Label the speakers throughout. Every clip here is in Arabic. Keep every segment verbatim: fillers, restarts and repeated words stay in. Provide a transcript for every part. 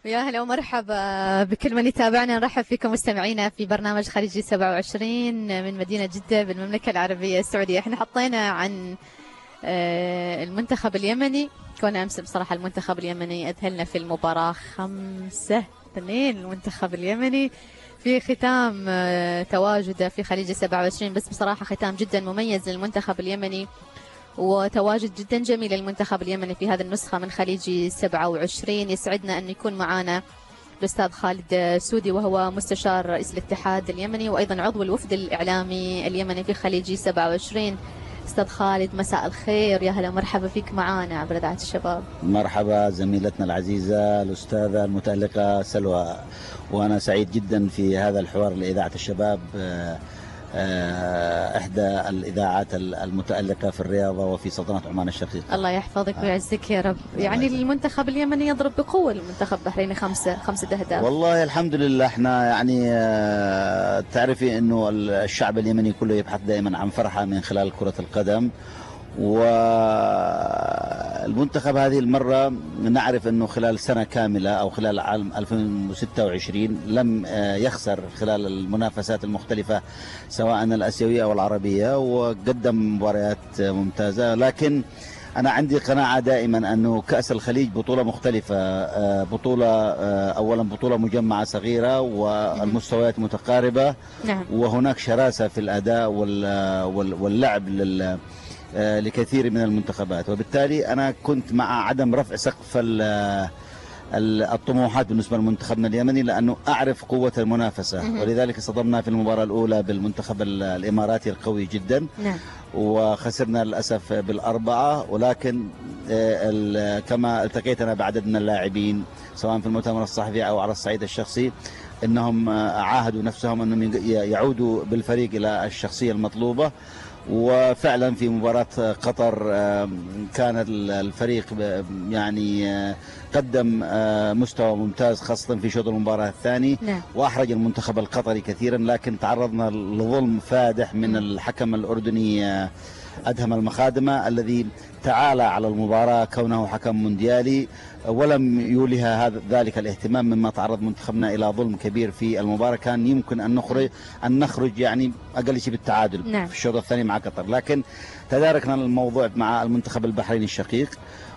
Speaker 1: يا هلا ومرحبا بكل من يتابعنا. نرحب فيكم مستمعينا في برنامج خليجي سبعة وعشرين من مدينة جدة بالمملكة العربية السعودية. احنا حطينا عن المنتخب اليمني. كون أمس بصراحة المنتخب اليمني أذهلنا في المباراة خمسة اثنين. المنتخب اليمني في ختام تواجده في خليجي سبعة وعشرين، بس بصراحة ختام جدا مميز للمنتخب اليمني وتواجد جدا جميل للمنتخب اليمني في هذه النسخة من خليجي سبعة وعشرين. يسعدنا أن يكون معنا الأستاذ خالد سودي وهو مستشار رئيس الاتحاد اليمني وأيضا عضو الوفد الإعلامي اليمني في خليجي سبعة وعشرين. أستاذ خالد مساء الخير، يا هلا مرحبا فيك معنا عبر إذاعة الشباب.
Speaker 2: مرحبا زميلتنا العزيزة الأستاذة المتألقة سلوى، وأنا سعيد جدا في هذا الحوار لإذاعة الشباب، إحدى الإذاعات المتألقة في الرياضة وفي سلطنة عمان الشقيقة.
Speaker 1: الله يحفظك ويعزك يا رب. يعني المنتخب اليمني يضرب بقوة المنتخب البحريني خمسة خمسة أهداف.
Speaker 2: والله الحمد لله، احنا يعني تعرفي أنه الشعب اليمني كله يبحث دائما عن فرحة من خلال كرة القدم، والمنتخب هذه المرة نعرف أنه خلال سنة كاملة أو خلال عام ألفين وستة وعشرين لم يخسر خلال المنافسات المختلفة سواء الآسيوية أو العربية، وقدم مباريات ممتازة. لكن أنا عندي قناعة دائما أنه كأس الخليج بطولة مختلفة، بطولة أولا بطولة مجمعة صغيرة والمستويات متقاربة، وهناك شراسة في الأداء واللعب لل لكثير من المنتخبات، وبالتالي أنا كنت مع عدم رفع سقف الطموحات بالنسبة لمنتخبنا اليمني، لأنه أعرف قوة المنافسة، ولذلك صدمنا في المباراة الأولى بالمنتخب الإماراتي القوي جدا، وخسرنا للأسف بالأربعة. ولكن كما التقيت أنا بعدد من اللاعبين سواء في المؤتمر الصحفي أو على الصعيد الشخصي، إنهم عاهدوا نفسهم أنهم يعودوا بالفريق إلى الشخصية المطلوبة، وفعلا في مباراة قطر كان الفريق يعني قدم مستوى ممتاز خاصة في شوط المباراة الثاني، وأحرج المنتخب القطري كثيرا، لكن تعرضنا لظلم فادح من الحكم الأردني أدهم المخادمة الذي تعالى على المباراة كونه حكم مونديالي، ولم يولها هذا ذلك الاهتمام، مما تعرض منتخبنا إلى ظلم كبير في المباراة. كان يمكن أن نخرج أن نخرج يعني أقل شيء بالتعادل نعم. في الشوط الثاني مع قطر، لكن تداركنا الموضوع مع المنتخب البحريني الشقيق،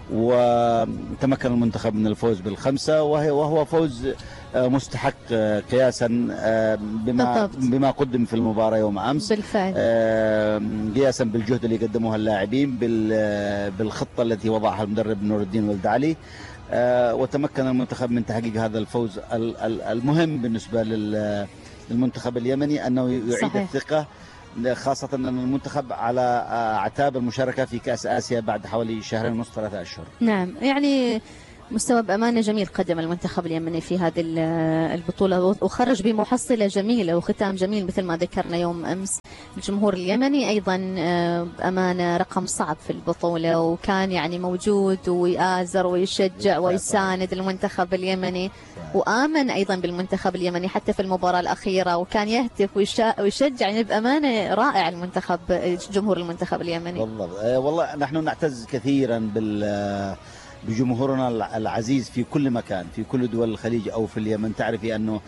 Speaker 2: وتمكن المنتخب من الفوز بالخمسة، وهو فوز مستحق قياسا بما بما قدم في المباراة يوم أمس
Speaker 1: بالفعل،
Speaker 2: قياسا بالجهد اللي قدموها اللاعبين، بالخطة التي وضعها المدرب نور الدين ولد علي، وتمكن المنتخب من تحقيق هذا الفوز المهم بالنسبة للمنتخب اليمني، أنه يعيد صحيح. الثقة، خاصة أن المنتخب على أعتاب المشاركة في كأس آسيا بعد حوالي شهرين ونصف ثلاثة أشهر.
Speaker 1: نعم، يعني مستوى بأمانة جميل قدم المنتخب اليمني في هذه البطولة، وخرج بمحصلة جميلة وختام جميل مثل ما ذكرنا يوم أمس. الجمهور اليمني أيضا بأمانة رقم صعب في البطولة، وكان يعني موجود ويآزر ويشجع ويساند المنتخب اليمني، وآمن أيضا بالمنتخب اليمني حتى في المباراة الأخيرة، وكان يهتف ويشجع. يعني بأمانة رائع المنتخب، جمهور المنتخب اليمني.
Speaker 2: والله والله نحن نعتز كثيرا بال بجمهورنا العزيز في كل مكان، في كل دول الخليج أو في اليمن. تعرفي أنه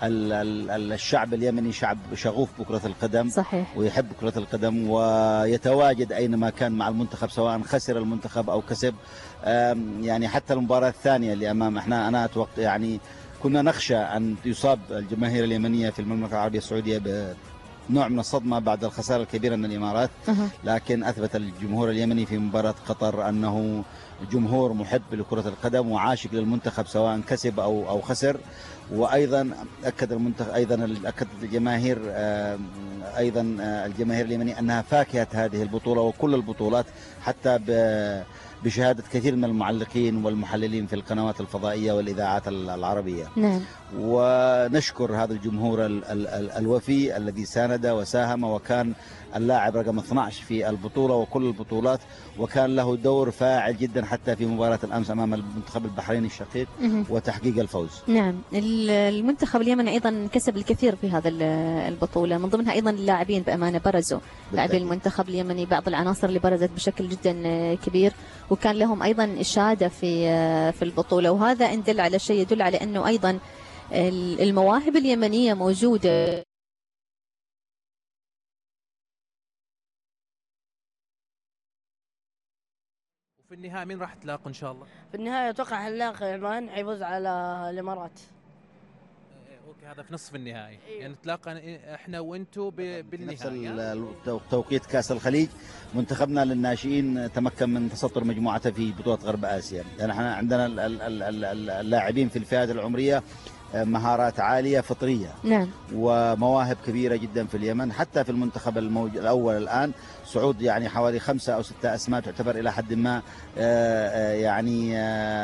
Speaker 2: الشعب اليمني شعب شغوف بكرة القدم
Speaker 1: صحيح،
Speaker 2: ويحب كرة القدم، ويتواجد أينما كان مع المنتخب سواء خسر المنتخب أو كسب. يعني حتى المباراة الثانية اللي أمام احنا أنا أتوقع يعني كنا نخشى أن يصاب الجماهير اليمنية في المملكة العربية السعودية بنوع من الصدمة بعد الخسارة الكبيرة من الإمارات، لكن أثبت الجمهور اليمني في مباراة قطر أنه جمهور محب لكرة القدم وعاشق للمنتخب سواء كسب أو أو خسر. وأيضا أكد المنتخب أيضا أكد الجماهير أيضا الجماهير اليمنية أنها فاكهة هذه البطولة وكل البطولات، حتى بشهادة كثير من المعلقين والمحللين في القنوات الفضائية والإذاعات العربية.
Speaker 1: نعم.
Speaker 2: ونشكر هذا الجمهور ال ال ال الوفي الذي ساند وساهم وكان اللاعب رقم اثني عشر في البطولة وكل البطولات، وكان له دور فاعل جدا حتى في مباراة الأمس أمام المنتخب البحريني الشقيق وتحقيق الفوز.
Speaker 1: نعم، المنتخب اليمني أيضا كسب الكثير في هذا البطولة، من ضمنها أيضا اللاعبين بأمانة برزوا لاعبي المنتخب اليمني، بعض العناصر اللي برزت بشكل جدا كبير وكان لهم أيضا إشادة في في البطولة، وهذا إن دل على شيء يدل على أنه أيضا المواهب اليمنية موجودة.
Speaker 3: وفي النهاية مين راح تلاقوا إن شاء الله؟
Speaker 4: في النهاية أتوقع حنلاقي عمان حيفوز على الإمارات.
Speaker 3: اوكي، هذا في نصف النهائي. أيوه. يعني نتلاقى احنا وانتم بالنهائي.
Speaker 2: نفس توقيت كاس الخليج منتخبنا للناشئين تمكن من تسطر مجموعته في بطوله غرب اسيا، يعني احنا عندنا اللاعبين في الفئات العمريه مهارات عاليه فطريه. نعم. ومواهب كبيره جدا في اليمن، حتى في المنتخب الموج... الاول الان صعود يعني حوالي خمسه او سته اسماء تعتبر الى حد ما يعني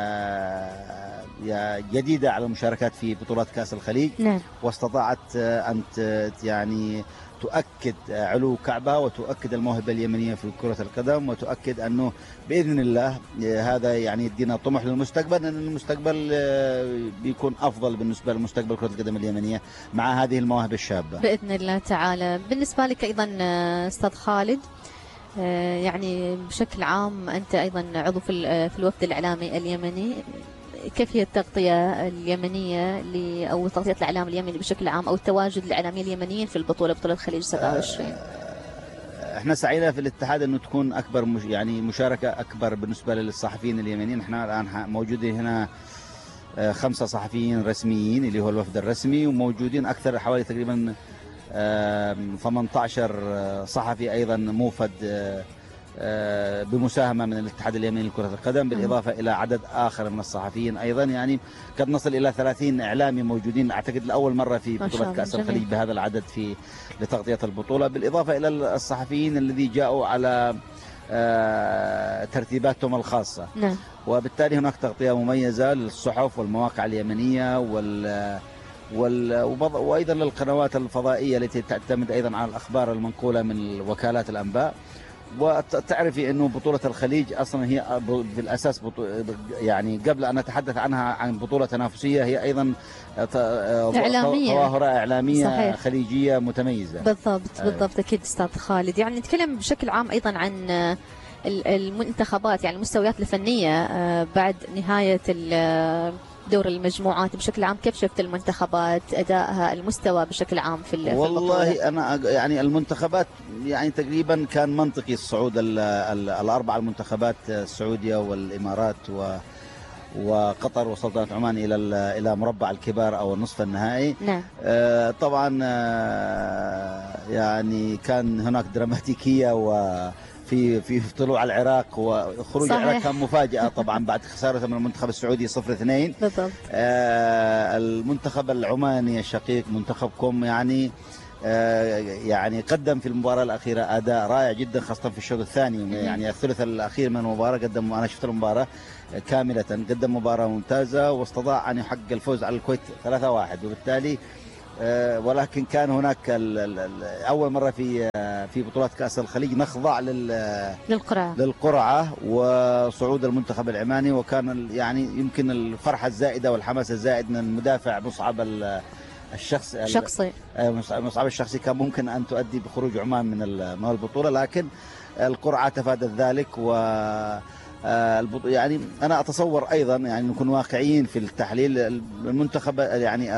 Speaker 2: جديدة على المشاركات في بطولات كأس الخليج. نعم. واستطاعت أن يعني تؤكد علو كعبها وتؤكد الموهبة اليمنية في كرة القدم، وتؤكد أنه بإذن الله هذا يعني يدينا طموح للمستقبل، أن المستقبل بيكون أفضل بالنسبة لمستقبل كرة القدم اليمنية مع هذه المواهب الشابة
Speaker 1: بإذن الله تعالى. بالنسبة لك أيضا أستاذ خالد، يعني بشكل عام أنت أيضا عضو في الوفد الإعلامي اليمني، كيف هي التغطية اليمنية أو تغطية الإعلام اليمني بشكل عام أو التواجد الإعلاميين اليمنيين في البطولة بطولة الخليج سبعة وعشرين؟
Speaker 2: احنا سعينا في الاتحاد انه تكون اكبر مش يعني مشاركة اكبر بالنسبة للصحفيين اليمنيين. احنا الان موجودين هنا خمسة صحفيين رسميين اللي هو الوفد الرسمي، وموجودين اكثر حوالي تقريبا ثمانية عشر صحفي ايضا موفد بمساهمة من الاتحاد اليمني لكرة القدم، بالإضافة إلى عدد آخر من الصحفيين أيضا، يعني قد نصل إلى ثلاثين إعلامي موجودين أعتقد لأول مرة في بطولة كأس الخليج بهذا العدد في لتغطية البطولة، بالإضافة إلى الصحفيين الذي جاءوا على ترتيباتهم الخاصة. نعم. وبالتالي هناك تغطية مميزة للصحف والمواقع اليمنية وال وأيضا للقنوات الفضائية التي تعتمد أيضا على الأخبار المنقولة من وكالات الأنباء. وتعرفي أنه بطولة الخليج أصلا هي في الأساس يعني قبل أن نتحدث عنها عن بطولة تنافسية هي أيضا
Speaker 1: إعلامية،
Speaker 2: ظواهر إعلامية.
Speaker 1: صحيح.
Speaker 2: خليجية متميزة.
Speaker 1: بالضبط بالضبط. أكيد أستاذ خالد. يعني نتكلم بشكل عام أيضا عن المنتخبات، يعني المستويات الفنية بعد نهاية دور المجموعات بشكل عام، كيف شفت المنتخبات أدائها المستوى بشكل عام في البطولة؟
Speaker 2: والله أنا يعني المنتخبات يعني تقريبا كان منطقي الصعود الأربع المنتخبات، السعودية والإمارات و وقطر وسلطنة عمان إلى إلى مربع الكبار أو النصف النهائي.
Speaker 1: نعم.
Speaker 2: آه طبعا آه يعني كان هناك دراماتيكية و في في طلوع العراق وخروج العراق كان مفاجأة طبعا بعد خسارته من المنتخب السعودي صفر اثنين.
Speaker 1: بالضبط.
Speaker 2: آه المنتخب العماني الشقيق منتخبكم يعني آه يعني قدم في المباراة الأخيرة أداء رائع جدا، خاصة في الشوط الثاني. يعني الثلث الأخير من المباراة قدم، أنا شفت المباراة كاملة، قدم مباراة ممتازة واستطاع أن يحقق الفوز على الكويت ثلاثة واحد. وبالتالي ولكن كان هناك أول مرة في في بطولات كأس الخليج نخضع
Speaker 1: للقرعة
Speaker 2: للقرعة وصعود المنتخب العماني، وكان يعني يمكن الفرحة الزائدة والحماس الزائد من مدافع مصعب الشخص
Speaker 1: الشخصي
Speaker 2: مصعب الشخصي كان ممكن أن تؤدي بخروج عمان من من البطولة، لكن القرعة تفادت ذلك. و يعني أنا أتصور أيضا يعني نكون واقعيين في التحليل، المنتخب يعني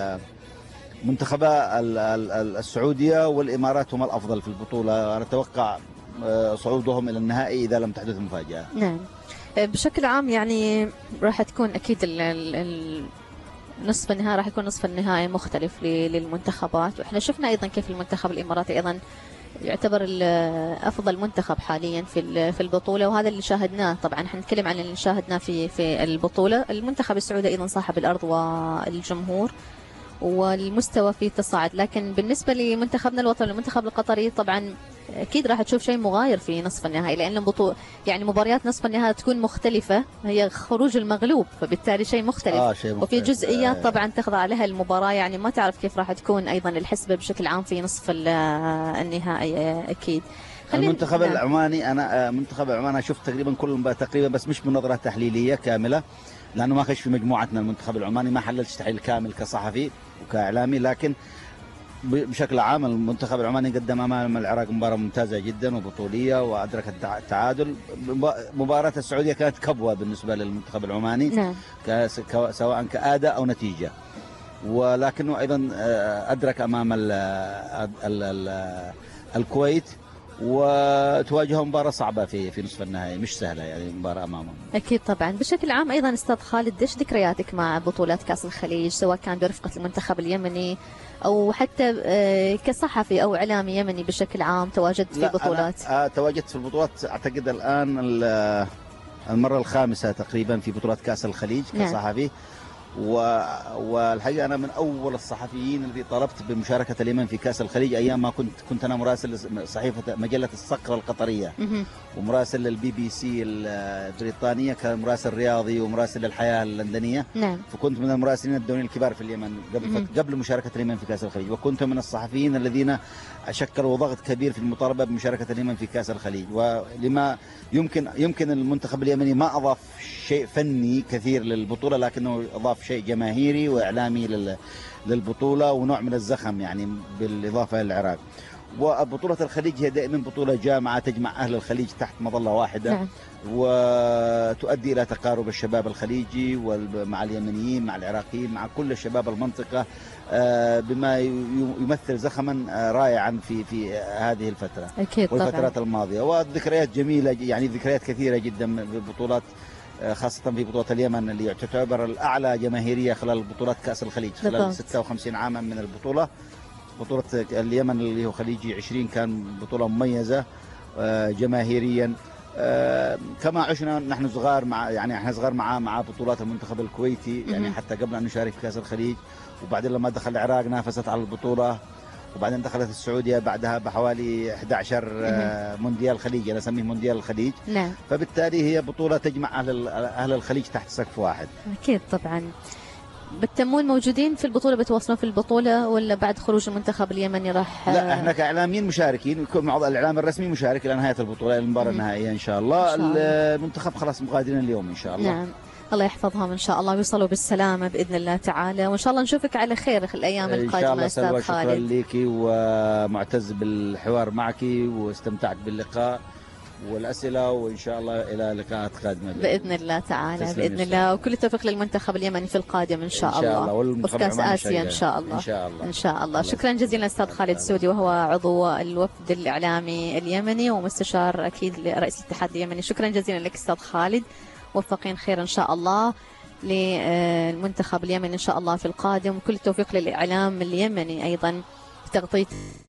Speaker 2: المنتخبات السعودية والإمارات هم الأفضل في البطولة. أنا أتوقع صعودهم إلى النهائي إذا لم تحدث مفاجأة.
Speaker 1: نعم. بشكل عام يعني راح تكون أكيد نصف النهائي راح يكون نصف النهائي مختلف للمنتخبات، وإحنا شفنا أيضا كيف المنتخب الإماراتي أيضا يعتبر أفضل منتخب حاليا في في البطولة، وهذا اللي شاهدناه. طبعا احنا نتكلم عن اللي شاهدناه في في البطولة. المنتخب السعودي أيضا صاحب الأرض والجمهور والمستوى فيه تصاعد، لكن بالنسبة لمنتخبنا الوطني المنتخب القطري طبعا اكيد راح تشوف شيء مغاير في نصف النهائي، لان البطوله يعني مباريات نصف النهائي تكون مختلفه، هي خروج المغلوب، فبالتالي شيء مختلف.
Speaker 2: آه شيء مختلف.
Speaker 1: وفي جزئيات طبعا تخضع لها المباراه، يعني ما تعرف كيف راح تكون ايضا الحسبه بشكل عام في نصف النهائي اكيد.
Speaker 2: المنتخب نعم. العماني انا منتخب العمان شفت تقريبا كل المباريات تقريبا، بس مش بنظره تحليليه كامله لانه ما خش في مجموعتنا. المنتخب العماني ما حللش تحليل كامل كصحفي وكاعلامي، لكن بشكل عام المنتخب العماني قدم امام العراق مباراه ممتازه جدا وبطوليه وادرك التعادل. مباراه السعوديه كانت كبوه بالنسبه للمنتخب العماني نعم. سواء كاداء او نتيجه، ولكنه ايضا ادرك امام ال ال ال الكويت وتواجه مباراة صعبة في في نصف النهائي، مش سهلة يعني مباراة أمامهم.
Speaker 1: أكيد طبعا. بشكل عام أيضا أستاذ خالد، إيش ذكرياتك مع بطولات كأس الخليج، سواء كان برفقة المنتخب اليمني أو حتى كصحفي أو إعلامي يمني بشكل عام تواجدت في بطولات؟
Speaker 2: أنا تواجدت في البطولات أعتقد الآن المرة الخامسة تقريبا في بطولات كأس الخليج كصحفي. نعم. والحقيقة أنا من أول الصحفيين الذي طلبت بمشاركة اليمن في كأس الخليج أيام ما كنت كنت أنا مراسل صحيفة مجلة الصقر القطرية ومراسل للبي بي سي البريطانية كمراسل رياضي ومراسل للحياة اللندنية. نعم. فكنت من المراسلين الدوليين الكبار في اليمن قبل قبل مشاركة اليمن في كأس الخليج، وكنت من الصحفيين الذين شكلوا ضغط كبير في المطالبة بمشاركة اليمن في كأس الخليج. ولما يمكن يمكن المنتخب اليمني ما أضاف شيء فني كثير للبطولة، لكنه أضاف شيء جماهيري وإعلامي للبطولة ونوع من الزخم يعني بالإضافة للعراق. وبطولة الخليج هي دائما بطولة جامعة تجمع أهل الخليج تحت مظلة واحدة. نعم. وتؤدي إلى تقارب الشباب الخليجي مع اليمنيين مع العراقيين مع كل شباب المنطقة، بما يمثل زخما رائعا في في هذه الفترة.
Speaker 1: أكيد
Speaker 2: والفترات
Speaker 1: طبعا.
Speaker 2: الماضية، والذكريات جميلة يعني ذكريات كثيرة جدا ببطولات، خاصة في بطولة اليمن اللي تعتبر الأعلى جماهيرية خلال بطولات كأس الخليج خلال بالضبط. ستة وخمسين عاما من البطولة. بطولة اليمن اللي هو خليجي عشرين كان بطولة مميزة جماهيريا، كما عشنا نحن صغار مع يعني احنا صغار مع مع بطولات المنتخب الكويتي يعني حتى قبل أن نشارك في كأس الخليج. وبعدين لما دخل العراق نافست على البطولة، وبعدين دخلت السعودية بعدها بحوالي أحد عشر مونديال خليجي، أنا أسميه مونديال الخليج.
Speaker 1: نعم.
Speaker 2: فبالتالي هي بطولة تجمع أهل أهل الخليج تحت سقف واحد.
Speaker 1: أكيد طبعا. بتتمون موجودين في البطولة، بتواصلون في البطولة، ولا بعد خروج المنتخب اليمني راح؟
Speaker 2: لا احنا كإعلاميين مشاركين، ويكون مع الإعلام الرسمي مشارك إلى نهاية البطولة المباراة النهائية إن شاء الله. إن شاء الله. المنتخب خلاص مغادرين اليوم إن شاء الله.
Speaker 1: نعم. الله يحفظهم إن شاء الله ويوصلوا بالسلامة بإذن الله تعالى، وإن شاء الله نشوفك على خير في الأيام القادمة أستاذ خالد.
Speaker 2: شكرا لك ومعتز بالحوار معك واستمتعت باللقاء والأسئلة، وإن شاء الله إلى لقاءات قادمة
Speaker 1: بإذن الله تعالى. بإذن الله، وكل التوفيق للمنتخب اليمني في القادم إن شاء, إن شاء الله, الله. وفي كأس آسيا إن شاء الله.
Speaker 2: إن شاء الله.
Speaker 1: إن شاء الله. شكرا جزيلا أستاذ خالد السودي، وهو عضو الوفد الإعلامي اليمني ومستشار أكيد لرئيس الاتحاد اليمني. شكرا جزيلا لك أستاذ خالد، موفقين خير إن شاء الله للمنتخب اليمني إن شاء الله في القادم، وكل التوفيق للإعلام اليمني أيضا بتغطية